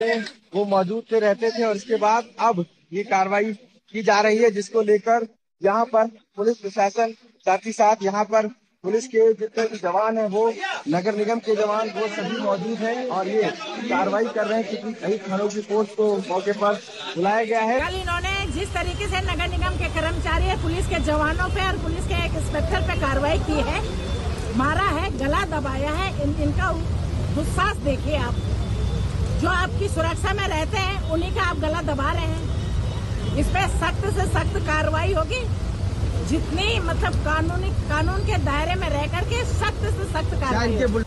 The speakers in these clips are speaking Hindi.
वो मौजूद थे, रहते थे और इसके बाद अब ये कार्रवाई की जा रही है, जिसको लेकर यहाँ पर पुलिस प्रशासन, साथ ही साथ यहाँ पर पुलिस के जितने भी जवान हैं, वो नगर निगम के जवान, वो सभी मौजूद हैं और ये कार्रवाई कर रहे हैं, क्योंकि कई थानों की फोर्स को मौके पर बुलाया गया है। कल इन्होंने जिस तरीके से नगर निगम के कर्मचारी, पुलिस के जवानों पे और पुलिस के एक इंस्पेक्टर पे कार्रवाई की है, मारा है, गला दबाया है, इनका दुस्साहस देखिए आप। जो आपकी सुरक्षा में रहते हैं उन्हीं का आप गला दबा रहे हैं। इस पे सख्त से सख्त कार्रवाई होगी, जितनी मतलब कानून के दायरे में रह करके सख्त से सख्त कार्रवाई।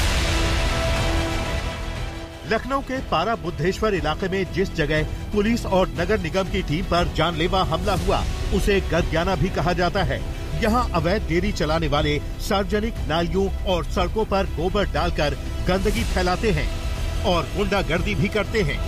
लखनऊ के पारा बुद्धेश्वर इलाके में जिस जगह पुलिस और नगर निगम की टीम पर जानलेवा हमला हुआ, उसे गद्याना भी कहा जाता है। यहाँ अवैध डेयरी चलाने वाले सार्वजनिक नालियों और सड़कों पर गोबर डालकर गंदगी फैलाते हैं और गुंडागर्दी भी करते हैं।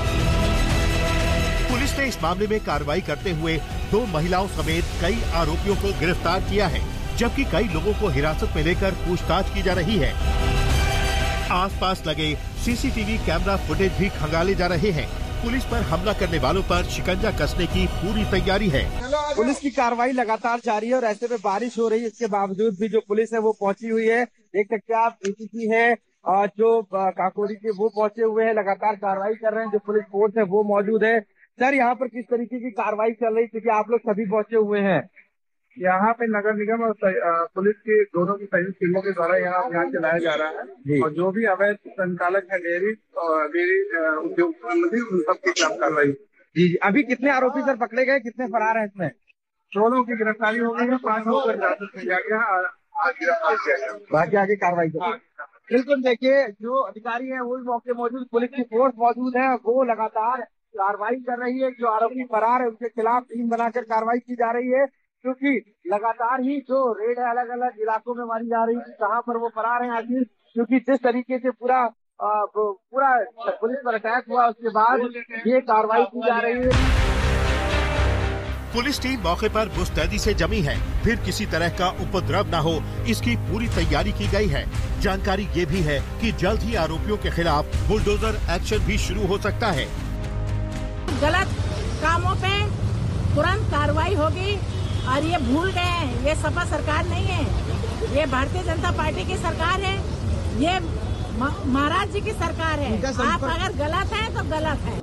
पुलिस ने इस मामले में कार्रवाई करते हुए 2 महिलाओं समेत कई आरोपियों को गिरफ्तार किया है, जबकि कई लोगों को हिरासत में लेकर पूछताछ की जा रही है। आसपास लगे सीसीटीवी कैमरा फुटेज भी खंगाले जा रहे हैं। पुलिस पर हमला करने वालों पर शिकंजा कसने की पूरी तैयारी है। पुलिस की कार्रवाई लगातार जारी है और ऐसे में बारिश हो रही है, इसके बावजूद भी जो पुलिस है वो पहुंची हुई है। देख सकते हैं आप, एसीपी है और जो काकोरी के वो पहुंचे हुए हैं, लगातार कार्रवाई कर रहे हैं। जो पुलिस फोर्स है वो मौजूद है। सर, यहाँ पर किस तरीके की कार्रवाई चल रही है, क्योंकि आप लोग सभी पहुंचे हुए हैं? यहाँ पे नगर निगम और पुलिस की दोनों की संयुक्त टीमों के द्वारा यहाँ अभियान चलाया जा रहा है और जो भी अवैध संचालक है डेयरी उद्योग संबंधी, उन सबके खिलाफ कार्रवाई। जी, अभी कितने आरोपी सर पकड़े गए, कितने फरार हैं इसमें? 16 की गिरफ्तारी हो गई है, 5 लोगों को हिरासत में लिया गया, आज गिरफ्तार किया गया। बाकी आगे कार्रवाई करें। बिल्कुल, देखिए जो अधिकारी है वो भी मौके मौजूद, पुलिस की फोर्स मौजूद है, वो लगातार कार्रवाई कर रही है। जो आरोपी फरार है उनके खिलाफ टीम बनाकर कार्रवाई की जा रही है, क्योंकि लगातार ही जो रेड है अलग अलग इलाकों में मारी जा रही है, कहाँ पर वो फरार है आखिर, क्योंकि जिस तरीके से पूरा पुलिस पर अटैक हुआ, उसके बाद ये कार्रवाई की जा रही है। पुलिस टीम मौके पर मुस्तैदी से जमी है, फिर किसी तरह का उपद्रव न हो, इसकी पूरी तैयारी की गई है। जानकारी ये भी है कि जल्द ही आरोपियों के खिलाफ बुलडोजर एक्शन भी शुरू हो सकता है। गलत कामों पे तुरंत कार्रवाई होगी और ये भूल गए हैं, ये सपा सरकार नहीं है, ये भारतीय जनता पार्टी की सरकार है, ये महाराज जी की सरकार है। आप अगर गलत हैं तो गलत है।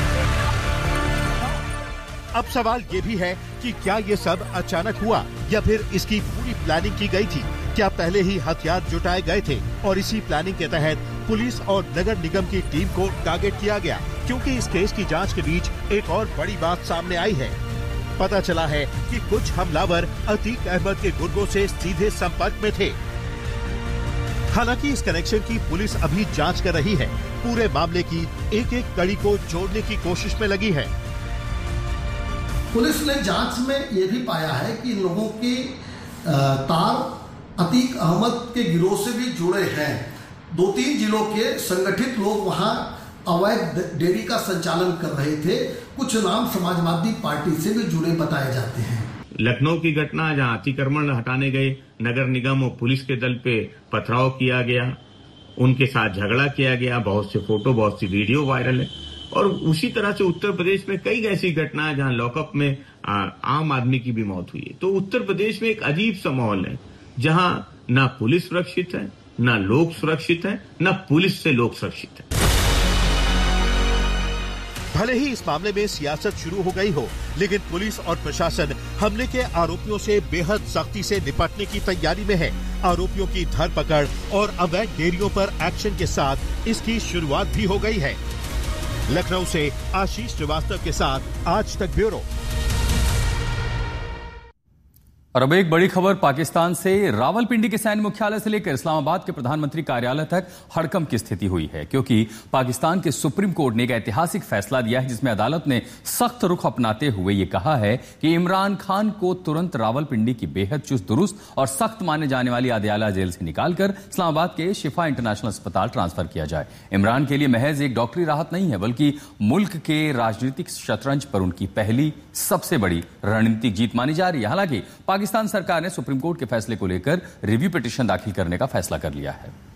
अब सवाल ये भी है कि क्या ये सब अचानक हुआ या फिर इसकी पूरी प्लानिंग की गई थी? क्या पहले ही हथियार जुटाए गए थे और इसी प्लानिंग के तहत पुलिस और नगर निगम की टीम को टारगेट किया गया? क्योंकि इस केस की जांच के बीच एक और बड़ी बात सामने आई है। पता चला है कि कुछ हमलावर अतीक अहमद के गुर्गों से सीधे संपर्क में थे। हालांकि इस कनेक्शन की पुलिस अभी जांच कर रही है। पूरे मामले की एक एक कड़ी को जोड़ने की कोशिश में लगी है। पुलिस ने जांच में ये भी पाया है कि इन लोगों के तार अतीक अहमद के गिरोह से भी जुड़े हैं। 2-3 जिलों के संगठित लोग वहां अवैध डेयरी का संचालन कर रहे थे। कुछ नाम समाजवादी पार्टी से भी जुड़े बताए जाते हैं। लखनऊ की घटना जहां अतिक्रमण हटाने गए नगर निगम और पुलिस के दल पे पथराव किया गया, उनके साथ झगड़ा किया गया, बहुत से फोटो, बहुत सी वीडियो वायरल है। और उसी तरह से उत्तर प्रदेश में कई ऐसी घटनाएं जहां लॉकअप में आम आदमी की भी मौत हुई है। तो उत्तर प्रदेश में एक अजीब सा माहौल है, जहां ना पुलिस सुरक्षित है, ना लोग सुरक्षित है, ना पुलिस से लोग सुरक्षित है। भले ही इस मामले में सियासत शुरू हो गई हो, लेकिन पुलिस और प्रशासन हमले के आरोपियों से बेहद सख्ती से निपटने की तैयारी में है। आरोपियों की धरपकड़ और अवैध डेयरियों पर एक्शन के साथ इसकी शुरुआत भी हो गई है। लखनऊ से आशीष श्रीवास्तव के साथ आज तक ब्यूरो। और अब एक बड़ी खबर पाकिस्तान से। रावलपिंडी के सैन्य मुख्यालय से लेकर इस्लामाबाद के प्रधानमंत्री कार्यालय तक हड़कंप की स्थिति हुई है, क्योंकि पाकिस्तान के सुप्रीम कोर्ट ने एक ऐतिहासिक फैसला दिया है, जिसमें अदालत ने सख्त रुख अपनाते हुए ये कहा है कि इमरान खान को तुरंत रावलपिंडी की बेहद चुस्त दुरुस्त और सख्त माने जाने वाली अदयाला जेल से निकालकर इस्लामाबाद के शिफा इंटरनेशनल अस्पताल ट्रांसफर किया जाए। इमरान के लिए महज एक डॉक्टरी राहत नहीं है, बल्कि मुल्क के राजनीतिक शतरंज पर उनकी पहली सबसे बड़ी रणनीतिक जीत मानी जा रही है। हालांकि पाकिस्तान सरकार ने सुप्रीम कोर्ट के फैसले को लेकर रिव्यू पिटीशन दाखिल करने का फैसला कर लिया है।